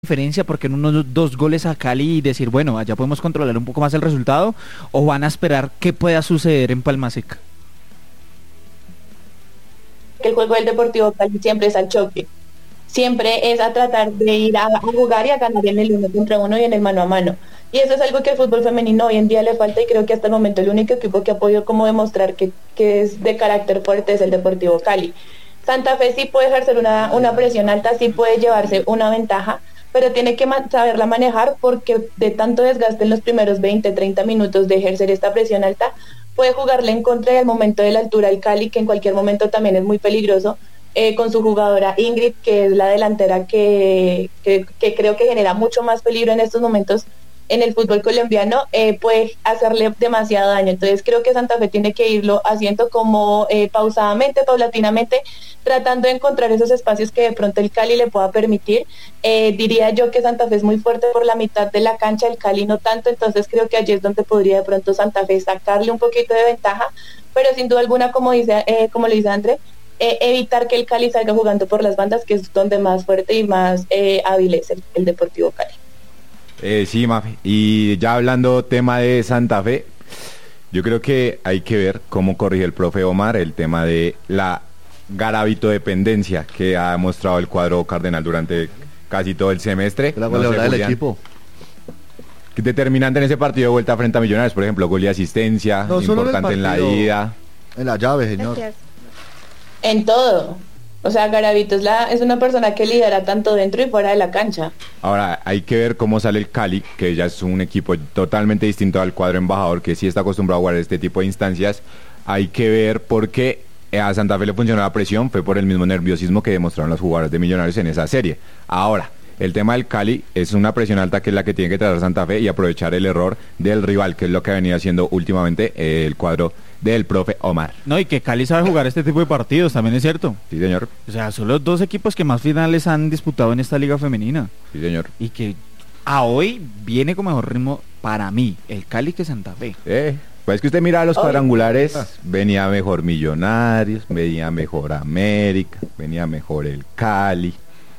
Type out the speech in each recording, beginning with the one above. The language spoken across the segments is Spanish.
diferencia porque en unos 2 goles a Cali y decir, bueno, allá podemos controlar un poco más el resultado, o van a esperar qué pueda suceder en Palma Seca? El juego del Deportivo Cali siempre es al choque, siempre es a tratar de ir a jugar y a ganar en el 1 contra 1 y en el mano a mano. Y eso es algo que al fútbol femenino hoy en día le falta, y creo que hasta el momento el único equipo que ha podido como demostrar que es de carácter fuerte es el Deportivo Cali. Santa Fe sí puede ejercer una presión alta, sí puede llevarse una ventaja, pero tiene que saberla manejar, porque de tanto desgaste en los primeros 20, 30 minutos de ejercer esta presión alta, puede jugarle en contra, y al momento de la altura el Cali, que en cualquier momento también es muy peligroso, con su jugadora Ingrid, que es la delantera que creo que genera mucho más peligro en estos momentos en el fútbol colombiano, puede hacerle demasiado daño. Entonces creo que Santa Fe tiene que irlo haciendo como pausadamente, paulatinamente, tratando de encontrar esos espacios que de pronto el Cali le pueda permitir. Diría yo que Santa Fe es muy fuerte por la mitad de la cancha, el Cali no tanto, entonces creo que allí es donde podría de pronto Santa Fe sacarle un poquito de ventaja, pero sin duda alguna, como le dice André, evitar que el Cali salga jugando por las bandas, que es donde más fuerte y más hábil es el Deportivo Cali. Sí, Mafe. Y ya hablando tema de Santa Fe, yo creo que hay que ver cómo corrige el profe Omar el tema de la garavitodependencia que ha demostrado el cuadro cardenal durante casi todo el semestre. La goleadora del equipo. Determinante en ese partido de vuelta frente a Millonarios, por ejemplo, gol y asistencia, no importante en la ida. En la llave, señor. En todo. O sea, Garavito es una persona que lidera tanto dentro y fuera de la cancha. Ahora, hay que ver cómo sale el Cali, que ya es un equipo totalmente distinto al cuadro embajador, que sí está acostumbrado a jugar este tipo de instancias. Hay que ver por qué a Santa Fe le funcionó la presión, fue por el mismo nerviosismo que demostraron los jugadores de Millonarios en esa serie. Ahora, el tema del Cali es una presión alta, que es la que tiene que tratar Santa Fe, y aprovechar el error del rival, que es lo que ha venido haciendo últimamente el cuadro del profe Omar. No, y que Cali sabe jugar este tipo de partidos, también es cierto. Sí, señor. O sea, son los 2 equipos que más finales han disputado en esta liga femenina. Sí, señor. Y que a hoy viene con mejor ritmo para mí, el Cali, que Santa Fe. Pues que usted mira los cuadrangulares, venía mejor Millonarios, venía mejor América, venía mejor el Cali.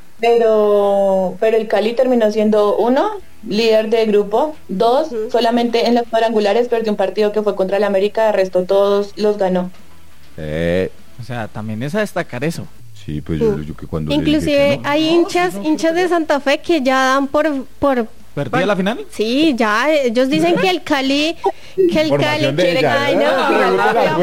Pero el Cali terminó siendo 1, líder de grupo, 2, solamente en los cuadrangulares perdió un partido que fue contra el América, de resto todos los ganó. O sea, también es a destacar eso. Sí, pues yo que cuando inclusive no, hay hinchas de Santa Fe que ya dan por ¿Perdía la final? Sí, ya, ellos dicen que el Cali quiere ganar.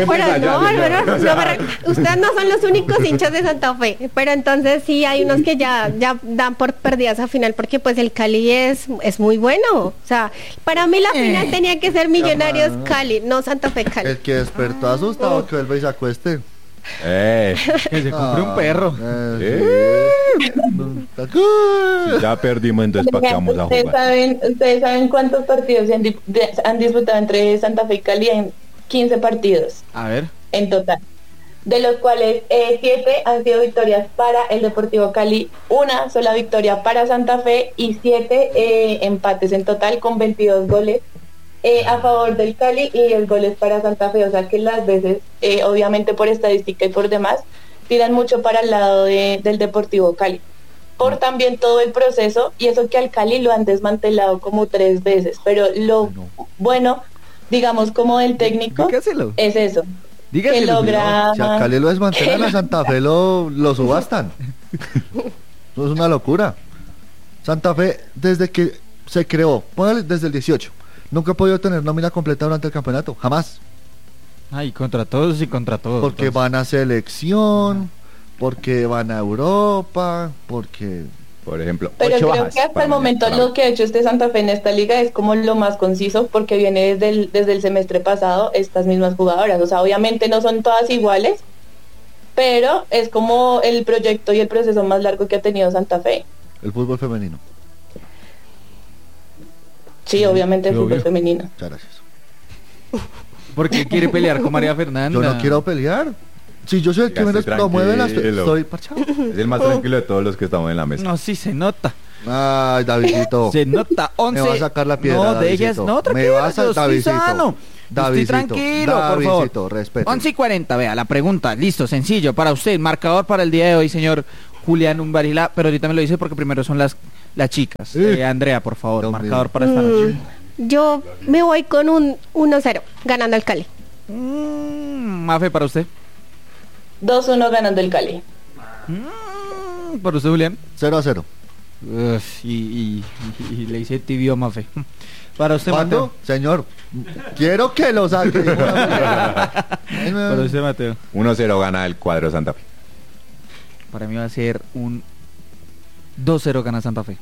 Ustedes no son los únicos hinchas de Santa Fe, pero entonces sí hay unos que ya dan por perdida esa final, porque pues el Cali es muy bueno. O sea, para mí la final tenía que ser Millonarios Cali, no Santa Fe Cali. El que despertó asustado, que vuelva y se acueste. Que se compre un perro. Si ya perdimos, entonces ¿para qué vamos a jugar? ¿Ustedes saben cuántos partidos han disputado entre Santa Fe y Cali? En 15 partidos. A ver. En total. De los cuales 7 han sido victorias para el Deportivo Cali, 1 sola victoria para Santa Fe y 7 empates en total, con 22 goles a favor del Cali y 10 goles para Santa Fe. O sea que las veces, obviamente por estadística y por demás, tiran mucho para el lado del Deportivo Cali, por también todo el proceso, y eso que al Cali lo han desmantelado como 3 veces, pero lo bueno, digamos, como del técnico, dígaselo. Es eso. Dígaselo, que logra... Si a Cali lo desmantelan, a Santa Fe lo subastan. Eso es una locura. Santa Fe, desde que se creó, póngale desde el 18, nunca ha podido tener nómina completa durante el campeonato, jamás. Ay, contra todos y contra todos. Porque entonces van a selección, porque van a Europa, porque... Por ejemplo, pero 8 creo bajas que hasta el momento lo que ha hecho este Santa Fe en esta liga es como lo más conciso, porque viene desde el semestre pasado estas mismas jugadoras. O sea, obviamente no son todas iguales, pero es como el proyecto y el proceso más largo que ha tenido Santa Fe. El fútbol femenino. Sí, obviamente el fútbol obvio. femenino. Muchas gracias. ¿Por qué quiere pelear con María Fernanda? Yo no quiero pelear. Si yo soy el que Oiga, menos esté promueve las... tranquilo. Estoy parchado. es el más tranquilo de todos los que estamos en la mesa. No, sí se nota. Ay, Davidito. Se nota 11. Me va a sacar la piedra, No, de Davidito. ellas, no, Me tranquilo. vas a... Yo estoy Davidito. sano. Estoy Davidito. tranquilo, por Davidito, favor. respeto. 11:40, vea, la pregunta, listo, sencillo, para usted, marcador para el día de hoy, señor Julián Umbarila, pero ahorita me lo dice porque primero son las las chicas. Andrea, por favor, Dios marcador mío. para esta noche. Yo me voy con un 1-0, ganando el Cali. Mafe, para usted. 2-1 ganando el Cali. Para usted, Julián. 0-0. Uf, y le hice tibio a Mafe. Para usted, ¿Cuándo? Mateo. Señor, quiero que lo saque. Para usted, Mateo. 1-0 gana el cuadro Santa Fe. Para mí va a ser un 2-0 gana Santa Fe.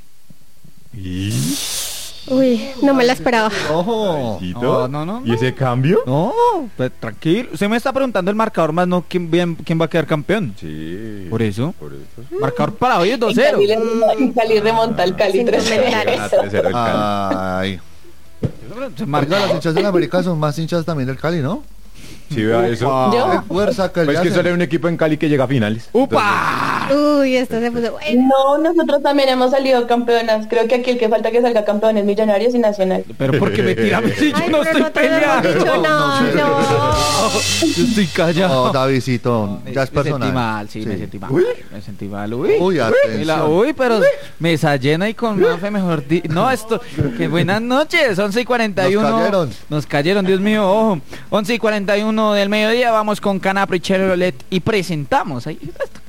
Uy, no me la esperaba. Ojo. No. ¿Y ese cambio? No, pues, tranquilo. Usted me está preguntando el marcador más, no quién va a quedar campeón. Sí. Por eso. Por eso. Marcador para hoy es En Cali remonta al Cali Sin 3-0. comentarios. Gana 3-0 el Cali. Ay. Se Oiga, marca las hinchas de la América son más hinchas también del Cali, ¿no? Sí, vea eso. Yo. Qué fuerza que le Pues que hacen. solo hay un equipo en Cali que llega a finales. ¡Upa! Uy, esto se puso bueno. No, nosotros también hemos salido campeonas. Creo que aquí el que falta que salga campeón es Millonarios y Nacional. Pero porque me tira si yo Ay, no pero estoy nosotros no hemos peleando. dicho nada, no. Yo estoy callado. Oh, Davidcito, ya es Me personal. sentí mal, sí, me sentí mal. Uy. Me sentí mal, uy. Uy, atención. Uy, pero mesa llena y con Mafe mejor no, esto, que buenas noches, 11:41. Nos cayeron. Nos cayeron, Dios mío, ojo. 11:41 del mediodía, vamos con Canapro y Chevrolet y presentamos ahí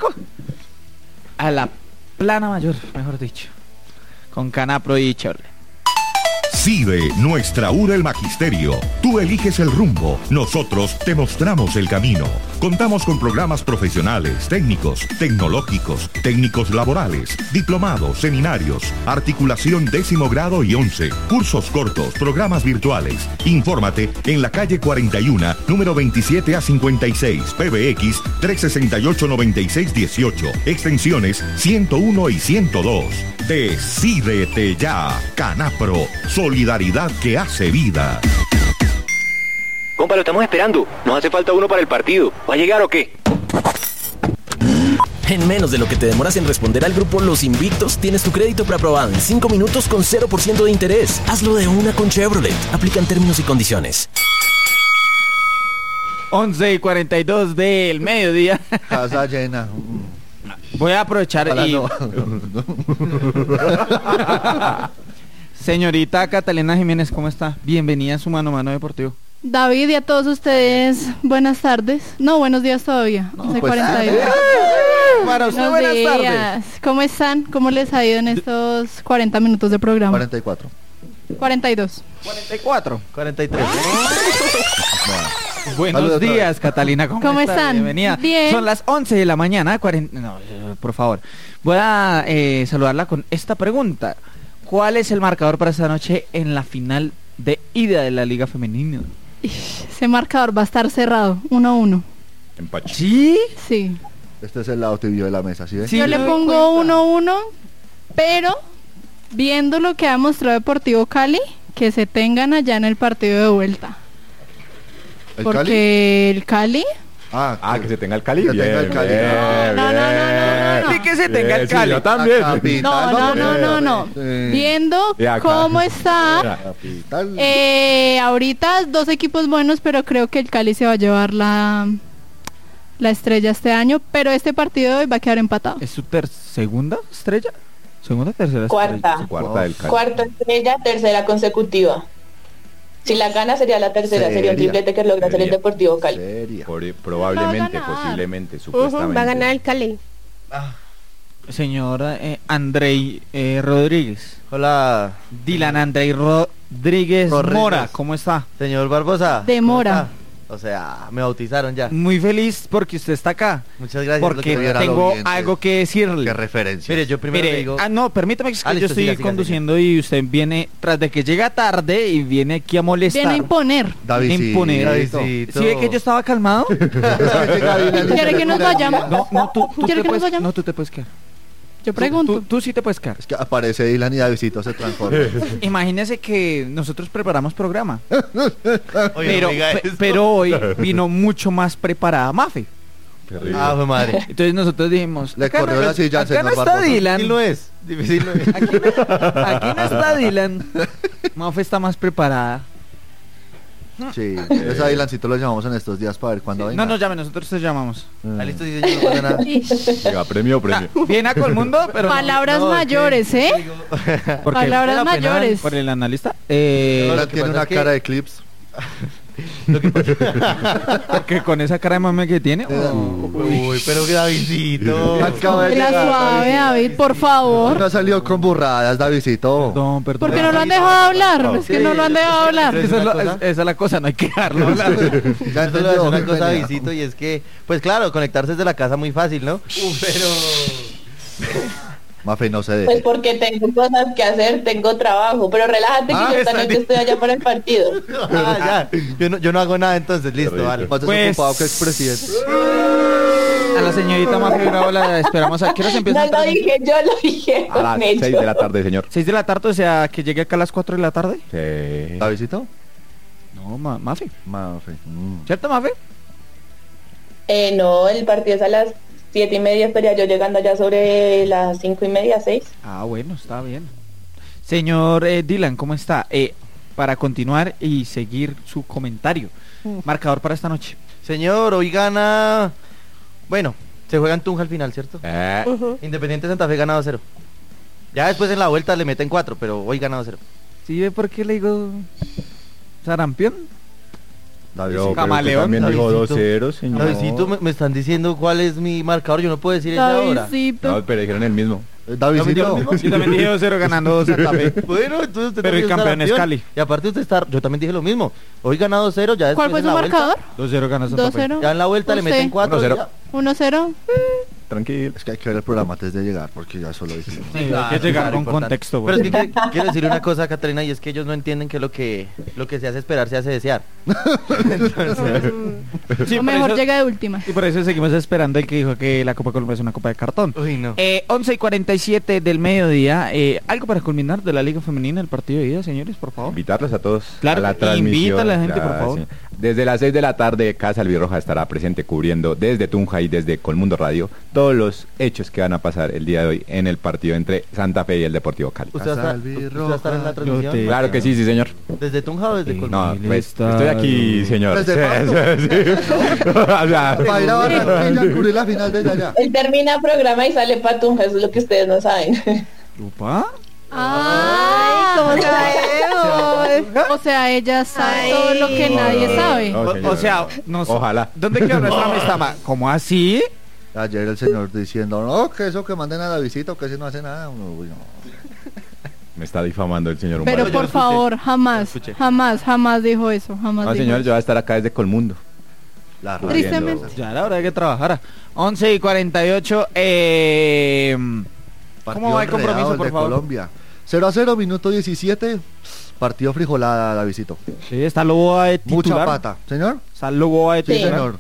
a la plana mayor, mejor dicho, con Canapro y Chevrolet. CIDE, nuestra URA el Magisterio. Tú eliges el rumbo, nosotros te mostramos el camino. Contamos con programas profesionales, técnicos, tecnológicos, técnicos laborales, diplomados, seminarios, articulación 10º grado y 11, cursos cortos, programas virtuales. Infórmate en la calle 41, número 27 a 56, PBX 368-9618, extensiones 101 y 102. Decídete ya, Canapro, solidaridad que hace vida. Compa, lo estamos esperando. Nos hace falta uno para el partido. ¿Va a llegar o qué? En menos de lo que te demoras en responder al grupo Los Invictos, tienes tu crédito preaprobado en 5 minutos con 0% de interés. Hazlo de una con Chevrolet. Aplican términos y condiciones. 11:42 del mediodía. Casa llena. Voy a aprovechar Ojalá y... no. Señorita Catalina Jiménez, ¿cómo está? Bienvenida a su Mano a Mano Deportivo. David y a todos ustedes, buenas tardes. No, buenos días todavía. No, 11:42. Para usted, Buenos buenas tardes. días. ¿Cómo están? ¿Cómo les ha ido en estos 40 minutos de programa? 44. 42. 44. 43. Buenos Saludos otra días, Catalina. ¿Cómo está? están? Bienvenida. Bien. Son las 11 de la mañana. No, por favor. Voy a saludarla con esta pregunta. ¿Cuál es el marcador para esta noche en la final de ida de la Liga Femenina? Ese marcador va a estar cerrado, 1-1. Empache. ¿Sí? Sí. Este es el lado tibio de la mesa, ¿sí ves? Sí, Yo me le doy pongo cuenta. 1-1, pero viendo lo que ha mostrado Deportivo Cali, que se tengan allá en el partido de vuelta. ¿El Porque Cali? el Cali... Ah, que se tenga el Cali. Que tenga el Cali. No. Y que se tenga el Sí, Cali. yo también. La capital, No. Sí. Viendo Y acá. cómo está... Mira. Capital. Ahorita dos equipos buenos, pero creo que el Cali se va a llevar la estrella este año, pero este partido de hoy va a quedar empatado. ¿Es su segunda estrella? ¿Segunda o tercera Cuarta. estrella? Cuarta del Cali. Cuarta estrella, tercera consecutiva. Si la gana sería la tercera, sería un Seria. triplete que logra hacer el Deportivo Cali. Seria. Va Probablemente, a ganar. posiblemente, supuestamente. Va a ganar el Cali. Señora Andrei Rodríguez. Hola, Dylan Andrei Rodríguez Mora, ¿cómo está? señor Barbosa. De ¿Cómo Mora. está? O sea, me bautizaron ya. Muy feliz porque usted está acá. Muchas gracias. Porque lo que- Viera lo tengo bien, algo sí. que decirle. Qué referencia. Mire, yo primero le Mire, digo... no, permítame que Ah, yo listo, estoy siga. conduciendo y usted viene, tras de que llega tarde y viene aquí a molestar. Viene a imponer. Davidcito. imponer. Davidcito. ¿Sí ve que yo estaba calmado? ¿Quiere que nos vayamos? No, tú ¿Quiere te que nos puedes, vayamos? no, tú te puedes quedar. Yo pregunto. Tú sí te puedes quedar. Es que aparece Dylan y Davidito se transforma. Imagínese que nosotros preparamos programa. Oye, no diga eso. pero hoy vino mucho más preparada Mafe. Ah, fue madre. Entonces nosotros dijimos, Le acá corrió no, la silla al acá no señor está Barbosa. Dylan. Difícil no es. Difícil no es. Aquí, aquí no está Dylan. Mafe está más preparada. Sí, entonces a Dylancito lo llamamos en estos días para ver cuándo No venga. nos llame, nosotros te llamamos. Ah, listo, sí, señor, no pasa nada. Venga, premio. Viene a Colmundo, pero Palabras No, mayores, ¿eh? ¿Por qué? Palabras Era penal. mayores. ¿Por el analista? Dylan lo que tiene pasa una es que- cara de clips. Porque con esa cara de mame que tiene. Uy, pero Davidito. Acaba de La llegar, suave, David, por favor. No ha salido con burradas, Davidito. Perdón. Porque no lo han dejado hablar. Es que no lo han dejado hablar. Esa es la cosa, no hay que dejarlo hablar. Ya Yo solo voy a entendió, decir una mi cosa, pelea. Davidito, y es que, pues claro, conectarse desde la casa muy fácil, ¿no? Pero... Mafe no se Pues deje. porque tengo cosas que hacer, tengo trabajo, pero relájate que yo esta está noche bien. estoy allá para el partido. Ah, ya. Yo no hago nada entonces, listo, Terrible. vale. Más Pues- desocupado que expresidente. A la señorita Mafe Bravo la esperamos. ¿A qué hora se empieza? No lo dije, yo lo dije. A las con 6 ellos. de la tarde, señor. 6 de la tarde, o sea, que llegue acá a las 4 de la tarde. Sí. ¿Davidito? No, Mafe. Mafe. ¿Cierto, Mafe? No, el partido es a las 7:30, estaría yo llegando allá sobre las 5:30, 6. Ah, bueno, está bien. Señor Dylan, ¿cómo está? Para continuar y seguir su comentario. Marcador para esta noche. Señor, hoy gana... Bueno, se juega en Tunja al final, ¿cierto? Independiente Santa Fe gana 2-0. Ya después en la vuelta le meten 4, pero hoy gana 2-0. ¿Sí ve por qué le digo sarampión? Davidito. Camaleón, También dijo Davidito. 2-0, señor. Davidito, me están diciendo cuál es mi marcador, yo no puedo decir ese ahora. Davidito. No, pero dijeron el mismo. Davidito. Yo también dije 2-0 ganando Santa Fe. Bueno, entonces usted Pero el también campeón es está Cali. Y aparte usted está... Yo también dije lo mismo. Hoy gana 2-0, ya después ¿Cuál fue en su la vuelta- marcador? 2-0 gana Santa Fe. 2-0. Ya en la vuelta le Usted. meten 4. 1-0. 1-0. Tranquilo. Es que hay que ver el programa antes de llegar, porque ya solo dijimos. Sí, hay que llegar con importante. contexto. Pero es güey. que quiero decirle una cosa, Catarina, y es que ellos no entienden que lo que se hace esperar se hace desear. Entonces, Sí, O por mejor eso- llega de última. Y por eso seguimos esperando el que dijo que la Copa Colombia es una copa de cartón. uy, no. 11:47 del mediodía. ¿Algo para culminar de la Liga Femenina, el partido de ida, señores, por favor? Invitarlos a todos Claro, a la transmisión. invita a la gente, por favor. sí. Desde las 6 de la tarde, Casa Albirroja estará presente cubriendo desde Tunja y desde Colmundo Radio todos los hechos que van a pasar el día de hoy en el partido entre Santa Fe y el Deportivo Cali. ¿Usted va a estar en la transmisión? te- Claro que sí, sí, señor. ¿Desde Tunja o desde Sí. Colombo? No, el pues estadio. estoy aquí, señor. Desde Sí. O sea, Para ir a Barranquilla a cubrir la final desde allá. Él termina programa y sale Patunja, eso es lo que ustedes no saben. ¿Upa? Ay, ¿cómo sabemos? O sea, ella sabe todo lo que nadie sabe. No, señor. O sea, Ojalá. ¿dónde quedó nuestra amistad? ¿Cómo así? Ayer el señor diciendo, no, que eso que manden a Davidito, que si no hace nada. Uy, no. Me está difamando el señor Pero Humano. por favor, jamás, escuché. jamás dijo eso. Jamás No, dijo señor, eso. yo voy a estar acá desde Colmundo. La Tristemente. Ya era hora de que trabajara. 11:48. ¿Cómo va el compromiso, por de favor? Colombia. 0-0, minuto 17. Partido frijolada, Davidito. Sí, está Loboa de Mucha titular. pata. ¿Señor? Está Loboa de Sí, titular. señor.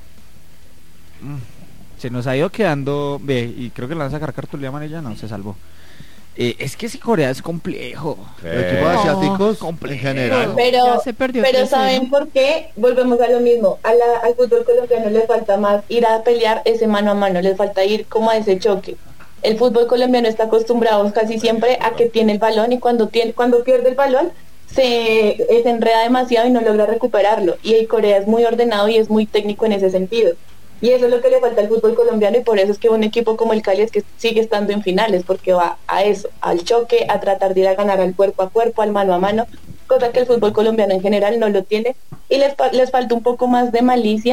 Se nos ha ido quedando, ve, y creo que le van a sacar cartulina amarilla, no, se salvó. Es que si Corea es complejo. El equipo de asiáticos en general. Pero, Ya se perdió pero 3-0. ¿saben por qué? Volvemos a lo mismo. Al fútbol colombiano le falta más ir a pelear ese mano a mano, le falta ir como a ese choque. El fútbol colombiano está acostumbrado casi siempre a que tiene el balón y cuando pierde el balón se enreda demasiado y no logra recuperarlo. Y Corea es muy ordenado y es muy técnico en ese sentido. Y eso es lo que le falta al fútbol colombiano y por eso es que un equipo como el Cali es que sigue estando en finales, porque va a eso, al choque, a tratar de ir a ganar al cuerpo a cuerpo, al mano a mano, cosa que el fútbol colombiano en general no lo tiene y les falta un poco más de malicia